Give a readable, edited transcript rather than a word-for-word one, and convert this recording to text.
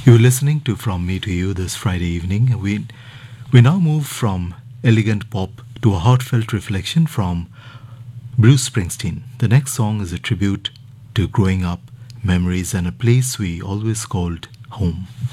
You're listening to From Me to You this Friday evening. We now move from elegant pop to a heartfelt reflection from Bruce Springsteen. The next song is a tribute to growing up, memories, and a place we always called home.